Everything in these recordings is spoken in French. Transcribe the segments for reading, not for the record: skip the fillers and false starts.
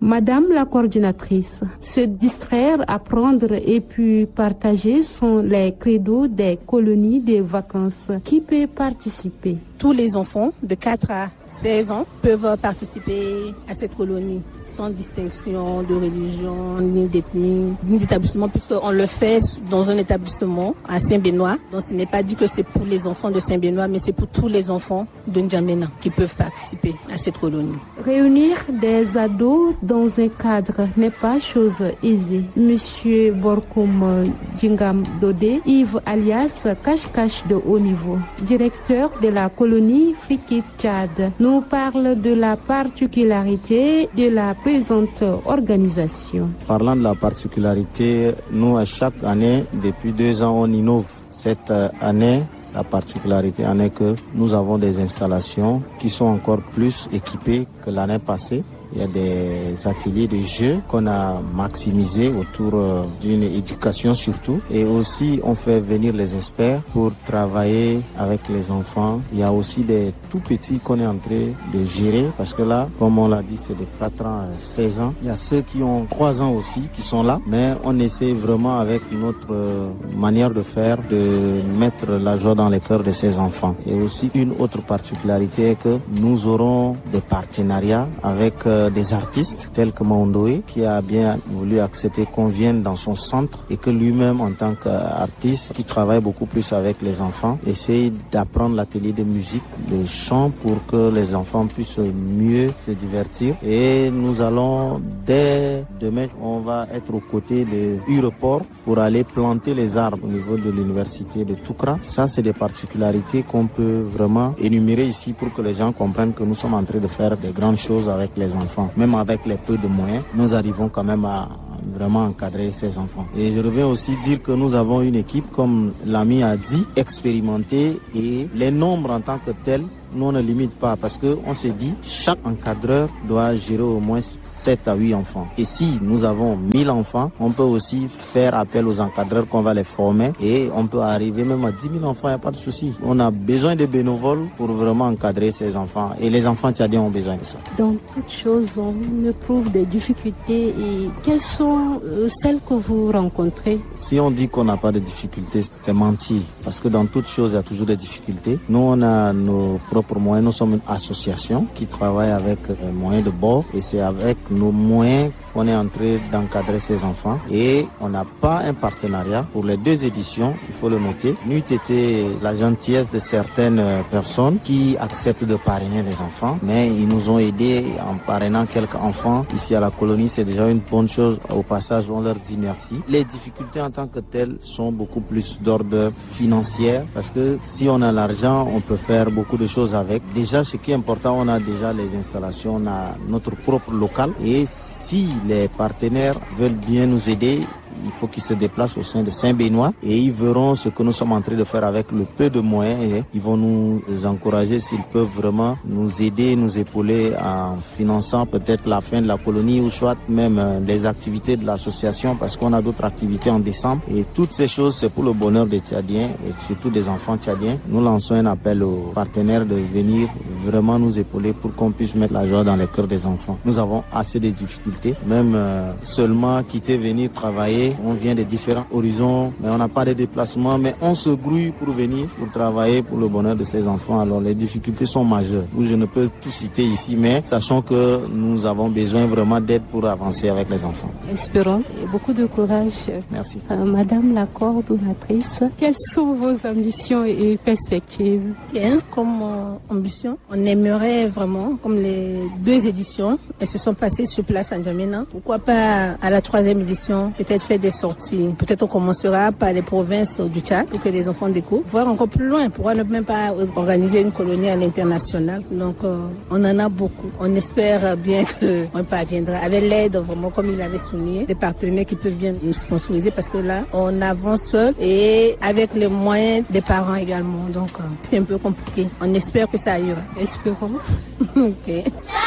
Madame la coordinatrice, se distraire, apprendre et puis partager sont les credos des colonies de vacances. Qui peut participer? Tous les enfants de 4 à 16 ans peuvent participer à cette colonie sans distinction de religion, ni d'ethnie, ni d'établissement, puisqu'on le fait dans un établissement à Saint-Benoît. Donc ce n'est pas dit que c'est pour les enfants de Saint-Benoît, mais c'est pour tous les enfants de N'Djamena qui peuvent participer à cette colonie. Réunir des ados dans un cadre n'est pas chose aisée. Monsieur Borkoum Djingam Dodé, Yves alias Cache-Cache de haut niveau, directeur de la colonie Frikit Tchad, nous parle de la particularité de la présente organisation. Parlant de la particularité, nous à chaque année, depuis 2 ans, on innove. Cette année, la particularité en est que nous avons des installations qui sont encore plus équipées que l'année passée. Il y a des ateliers de jeux qu'on a maximisés autour d'une éducation surtout. Et aussi, on fait venir les experts pour travailler avec les enfants. Il y a aussi des tout petits qu'on est en train de gérer parce que là, comme on l'a dit, c'est de 4 ans à 16 ans. Il y a ceux qui ont 3 ans aussi qui sont là. Mais on essaie vraiment avec une autre manière de faire, de mettre la joie dans les cœurs de ces enfants. Et aussi, une autre particularité est que nous aurons des partenariats avec des artistes tels que Maondoé qui a bien voulu accepter qu'on vienne dans son centre et que lui-même en tant qu'artiste qui travaille beaucoup plus avec les enfants essaye d'apprendre l'atelier de musique, de chant pour que les enfants puissent mieux se divertir. Et nous allons dès demain, on va être aux côtés de Ureport pour aller planter les arbres au niveau de l'université de Toukra. Ça, c'est des particularités qu'on peut vraiment énumérer ici pour que les gens comprennent que nous sommes en train de faire des grandes choses avec les enfants. Même avec les peu de moyens, nous arrivons quand même à vraiment encadrer ces enfants. Et je reviens aussi dire que nous avons une équipe, comme l'ami a dit, expérimentée, et les nombres en tant que tels, nous on ne limite pas parce que on s'est dit chaque encadreur doit gérer au moins 7 à 8 enfants. Et si nous avons 1000 enfants, on peut aussi faire appel aux encadreurs qu'on va les former et on peut arriver même à 10 000 enfants, il n'y a pas de souci. On a besoin de bénévoles pour vraiment encadrer ces enfants et les enfants tchadiens ont besoin de ça. Dans toute chose, on éprouve des difficultés et quelles sont celles que vous rencontrez? Si on dit qu'on n'a pas de difficultés, c'est mentir parce que dans toute chose, il y a toujours des difficultés. Nous, on a nos propres moyens. Nous sommes une association qui travaille avec les moyens de bord et c'est avec nos moyens qu'on est en train d'encadrer ces enfants et on n'a pas un partenariat pour les 2 éditions, il faut le noter. N'eût été la gentillesse de certaines personnes qui acceptent de parrainer les enfants, mais ils nous ont aidés en parrainant quelques enfants ici à la colonie, c'est déjà une bonne chose. Au passage, on leur dit merci. Les difficultés en tant que telles sont beaucoup plus d'ordre financier parce que si on a l'argent, on peut faire beaucoup de choses avec. Déjà, ce qui est important, on a déjà les installations, on a notre propre local et si les partenaires veulent bien nous aider, il faut qu'ils se déplacent au sein de Saint-Benoît et ils verront ce que nous sommes en train de faire avec le peu de moyens et ils vont nous encourager s'ils peuvent vraiment nous aider, nous épauler en finançant peut-être la fin de la colonie ou soit même les activités de l'association parce qu'on a d'autres activités en décembre et toutes ces choses c'est pour le bonheur des Tchadiens et surtout des enfants tchadiens. Nous lançons un appel aux partenaires de venir vraiment nous épauler pour qu'on puisse mettre la joie dans les cœurs des enfants. Nous avons assez de difficultés, même seulement quitter, venir travailler. On vient de différents horizons, mais on n'a pas de déplacement, mais on se grouille pour venir, pour travailler pour le bonheur de ces enfants. Alors les difficultés sont majeures. Je ne peux tout citer ici, mais sachant que nous avons besoin vraiment d'aide pour avancer avec les enfants. Espérons et beaucoup de courage. Merci. Madame la coordonnatrice, quelles sont vos ambitions et perspectives? Bien, comme ambition, on aimerait vraiment, comme les 2 éditions, elles se sont passées sur place en N'Djamena. Pourquoi pas à la 3e édition, peut-être faire des sorties. Peut-être on commencera par les provinces du Tchad pour que les enfants découvrent, voir encore plus loin. Pourquoi ne même pas organiser une colonie à l'international? Donc on en a beaucoup. On espère bien qu'on parviendra avec l'aide vraiment comme il avait souligné, des partenaires qui peuvent bien nous sponsoriser parce que là on avance seul et avec les moyens des parents également. Donc c'est un peu compliqué. On espère que ça ira. Espérons. Ok.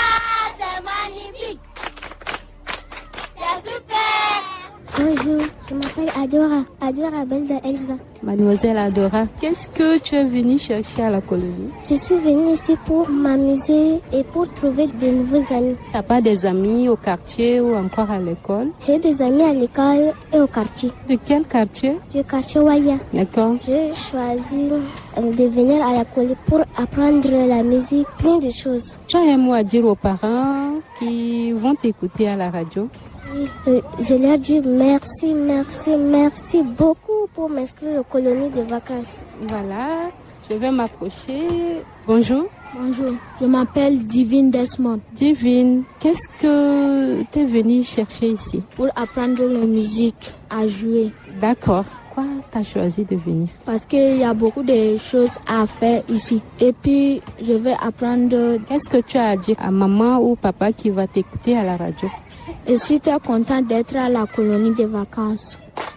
C'est magnifique. C'est super. Bonjour, Je m'appelle Adora Belda Elsa. Mademoiselle Adora, qu'est-ce que tu es venue chercher à la colonie? Je suis venue ici pour m'amuser et pour trouver de nouveaux amis. Tu n'as pas des amis au quartier ou encore à l'école? J'ai des amis à l'école et au quartier. De quel quartier? Du quartier Waya. D'accord. J'ai choisi de venir à la colonie pour apprendre la musique, plein de choses. Tu as un mot à dire aux parents qui vont t'écouter à la radio? Je leur dis merci beaucoup pour m'inscrire aux colonies de vacances. Voilà, je vais m'approcher. Bonjour. Bonjour, je m'appelle Divine Desmond. Divine, qu'est-ce que tu es venue chercher ici? Pour apprendre la musique, à jouer. D'accord. Pourquoi tu as choisi de venir? Parce qu'il y a beaucoup de choses à faire ici. Et puis, je vais apprendre. Qu'est-ce que tu as à dire à maman ou papa qui va t'écouter à la radio? Je suis très contente d'être à la colonie de vacances.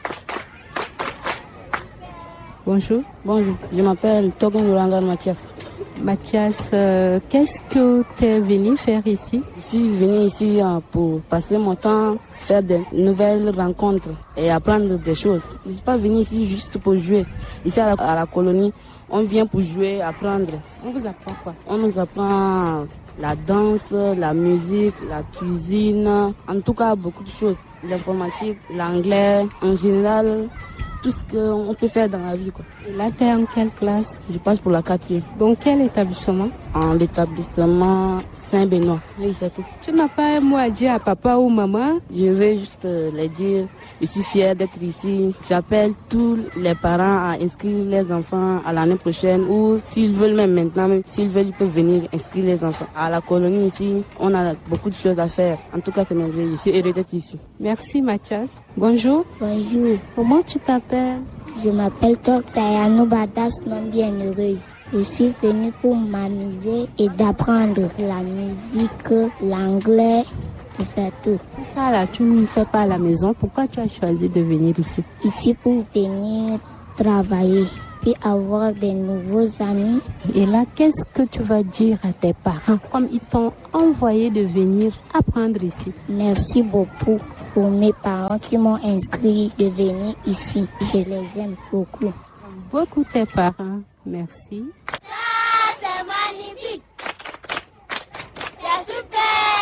Bonjour. Bonjour, je m'appelle Togon Lurangar Mathias. Mathias, qu'est-ce que tu es venu faire ici? Je suis venu ici pour passer mon temps, faire de nouvelles rencontres et apprendre des choses. Je ne suis pas venu ici juste pour jouer. Ici à la colonie, on vient pour jouer, apprendre. On vous apprend quoi? On nous apprend la danse, la musique, la cuisine, en tout cas beaucoup de choses. L'informatique, l'anglais, en général, tout ce qu'on peut faire dans la vie, quoi. Et là, tu es en quelle classe? Je passe pour la 4e. Dans quel établissement? En l'établissement Saint-Benoît. Oui, c'est tout. Tu n'as pas un mot à dire à papa ou maman? Je vais juste les dire, je suis fière d'être ici. J'appelle tous les parents à inscrire les enfants à l'année prochaine ou s'ils veulent même maintenant, s'ils veulent, ils peuvent venir inscrire les enfants. À la colonie ici, on a beaucoup de choses à faire. En tout cas, c'est merveilleux. Je suis heureux d'être ici. Merci Mathias. Bonjour. Bonjour. Comment tu t'appelles? Je m'appelle Tayano Badas, non bien heureuse. Je suis venue pour m'amuser et d'apprendre la musique, l'anglais, et faire tout. Tout ça là, tu ne fais pas à la maison. Pourquoi tu as choisi de venir ici? Ici pour venir travailler, puis avoir de nouveaux amis. Et là, qu'est-ce que tu vas dire à tes parents comme ils t'ont envoyé de venir apprendre ici? Merci beaucoup pour mes parents qui m'ont inscrit de venir ici. Je les aime beaucoup. Beaucoup tes parents. Merci. Ça, c'est magnifique. C'est super.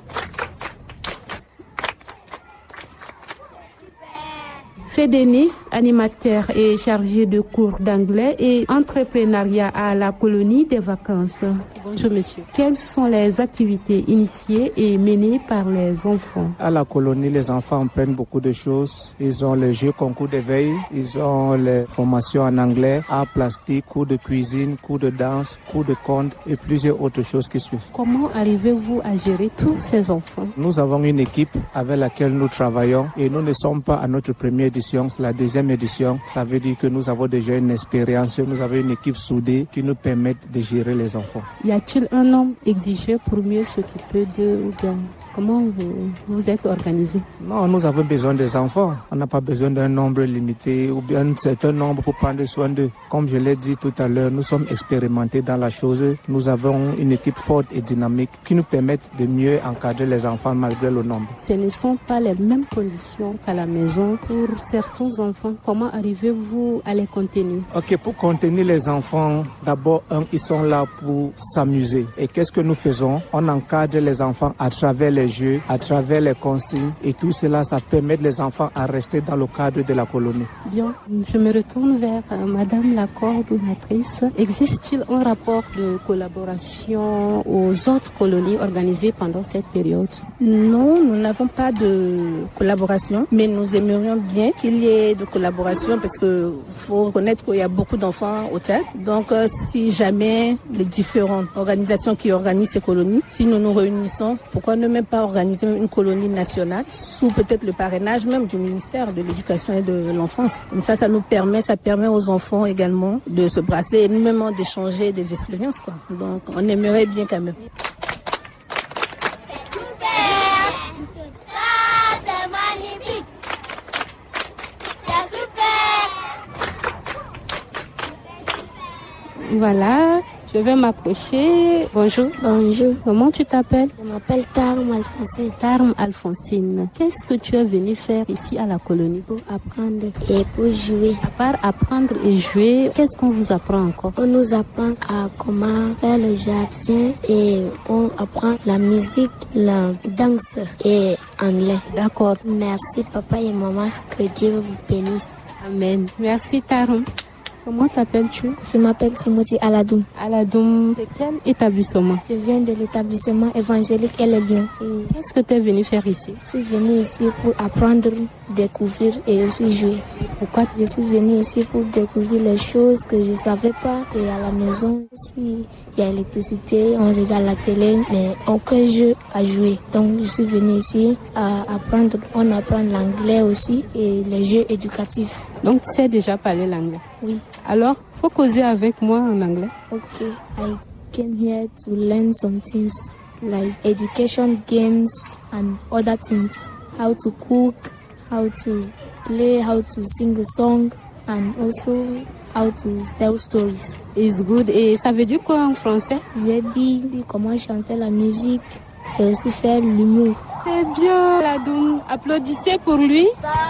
Fédénis, animateur et chargé de cours d'anglais et entrepreneuriat à la colonie des vacances. Bonjour monsieur. Quelles sont les activités initiées et menées par les enfants? À la colonie, les enfants apprennent beaucoup de choses. Ils ont les jeux concours d'éveil, ils ont les formations en anglais, art plastique, cours de cuisine, cours de danse, cours de conte et plusieurs autres choses qui suivent. Comment arrivez-vous à gérer tous ces enfants? Nous avons une équipe avec laquelle nous travaillons et nous ne sommes pas à notre première édition, c'est la deuxième édition. Ça veut dire que nous avons déjà une expérience, nous avons une équipe soudée qui nous permet de gérer les enfants. Y a-t-il un nombre exigé pour mieux s'occuper d'eux ou bien comment vous êtes organisé? Non, nous avons besoin des enfants. On n'a pas besoin d'un nombre limité ou bien un certain nombre pour prendre soin d'eux. Comme je l'ai dit tout à l'heure, nous sommes expérimentés dans la chose. Nous avons une équipe forte et dynamique qui nous permet de mieux encadrer les enfants malgré le nombre. Ce ne sont pas les mêmes conditions qu'à la maison pour certains enfants. Comment arrivez-vous à les contenir? Ok, pour contenir les enfants, d'abord, ils sont là pour s'amuser. Et qu'est-ce que nous faisons? On encadre les enfants à travers les jeux, à travers les consignes et tout cela, ça permet les enfants à rester dans le cadre de la colonie. Bien, je me retourne vers Madame la coordonnatrice. Existe-t-il un rapport de collaboration aux autres colonies organisées pendant cette période? Non, nous n'avons pas de collaboration, mais nous aimerions bien qu'il y ait de collaboration parce que faut reconnaître qu'il y a beaucoup d'enfants au Tchad. Donc, si jamais les différentes organisations qui organisent ces colonies, si nous nous réunissons, pourquoi ne même pas organiser une colonie nationale sous peut-être le parrainage même du ministère de l'Éducation et de l'Enfance. Comme ça permet aux enfants également de se brasser et nous-mêmes d'échanger des expériences, quoi. Donc, on aimerait bien quand même. Voilà, Je vais m'approcher. Bonjour. Bonjour. Comment tu t'appelles? Je m'appelle Tarm Alphonsine. Tarm Alphonsine. Qu'est-ce que tu es venu faire ici à la colonie? Pour apprendre et pour jouer. À part apprendre et jouer, qu'est-ce qu'on vous apprend encore? On nous apprend à comment faire le jardin et on apprend la musique, la danse et anglais. D'accord. Merci papa et maman, que Dieu vous bénisse. Amen. Merci Tarm. Comment t'appelles-tu? Je m'appelle Timothy Aladoum. Aladoum, de quel établissement? Je viens de l'établissement évangélique El Lion. Qu'est-ce que tu es venu faire ici? Je suis venu ici pour apprendre, découvrir et aussi jouer. Pourquoi? Je suis venu ici pour découvrir les choses que je ne savais pas. Et à la maison aussi, il y a l'électricité, on regarde la télé, mais aucun jeu à jouer. Donc je suis venu ici à apprendre. On apprend l'anglais aussi et les jeux éducatifs. Donc tu sais déjà parler l'anglais? Oui. Alors, faut causer avec moi en anglais. Okay, I came here to learn some things like education, games and other things. How to cook, how to play, how to sing a song and also how to tell stories. It's good. Et ça veut dire quoi en français? J'ai dit comment chanter la musique et aussi faire l'humour. C'est bien, Aladoum. Applaudissez pour lui.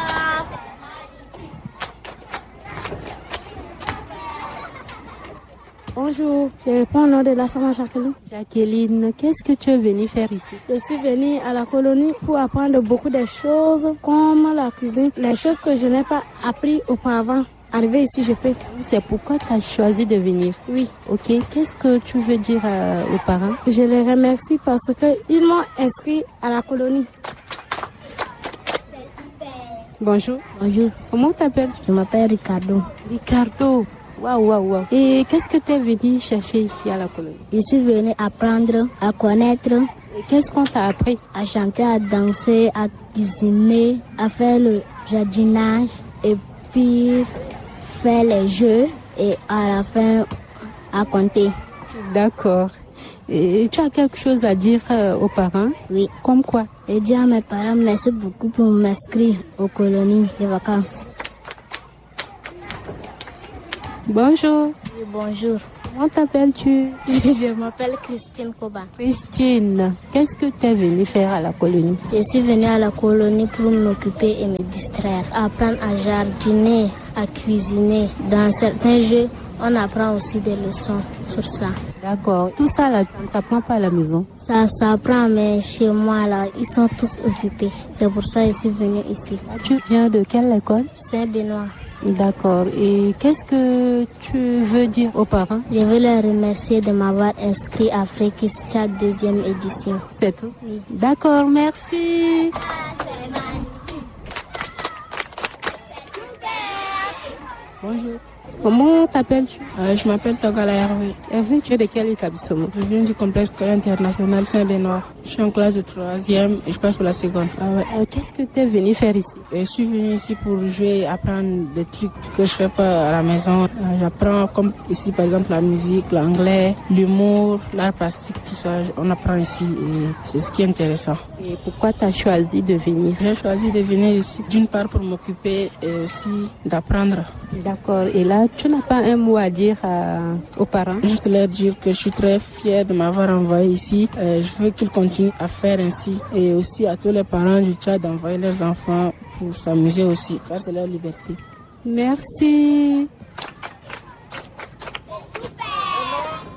Bonjour, je réponds au nom de la Sama Jacqueline. Jacqueline, qu'est-ce que tu es venue faire ici? Je suis venue à la colonie pour apprendre beaucoup de choses comme la cuisine, les choses que je n'ai pas appris auparavant. Arrivé ici, je peux. C'est pourquoi tu as choisi de venir? Oui. Ok, qu'est-ce que tu veux dire aux parents? Je les remercie parce qu'ils m'ont inscrit à la colonie. Bonjour. Bonjour. Comment t'appelles-tu? Je m'appelle Ricardo. Ricardo. Waouh. Et qu'est-ce que tu es venu chercher ici à la colonie? Je suis venu apprendre à connaître. Et qu'est-ce qu'on t'a appris? À chanter, à danser, à cuisiner, à faire le jardinage et puis faire les jeux et à la fin à compter. D'accord. Et tu as quelque chose à dire aux parents? Oui. Comme quoi? Je dis à mes parents merci beaucoup pour m'inscrire aux colonies de vacances. Bonjour. Oui, bonjour. Comment t'appelles-tu? Je m'appelle Christine Koba. Christine, qu'est-ce que tu es venue faire à la colonie? Je suis venue à la colonie pour m'occuper et me distraire. Apprendre à jardiner, à cuisiner. Dans certains jeux, on apprend aussi des leçons sur ça. D'accord. Tout ça, là, ça ne s'apprend pas à la maison? Ça s'apprend, mais chez moi, là, ils sont tous occupés. C'est pour ça que je suis venue ici. Tu viens de quelle école? Saint-Benoît. D'accord. Et qu'est-ce que tu veux dire aux parents? Je veux les remercier de m'avoir inscrit à Frekis Chat 2e édition. C'est tout? Oui. D'accord, merci. Bonjour. Comment t'appelles-tu? Je m'appelle Togala Hervé. Hervé, tu es de quel établissement? Je viens du complexe scolaire international Saint-Benoît. Je suis en classe de 3e et je passe pour la seconde. Qu'est-ce que tu es venu faire ici? Je suis venu ici pour jouer et apprendre des trucs que je fais pas à la maison. J'apprends comme ici par exemple la musique, l'anglais, l'humour, l'art plastique, tout ça. On apprend ici et c'est ce qui est intéressant. Et pourquoi tu as choisi de venir? J'ai choisi de venir ici d'une part pour m'occuper et aussi d'apprendre. D'accord. Et là, tu n'as pas un mot à dire aux parents? Juste leur dire que je suis très fière de m'avoir envoyé ici. Je veux qu'ils continuent à faire ainsi. Et aussi à tous les parents du Tchad d'envoyer leurs enfants pour s'amuser aussi, car c'est leur liberté. Merci.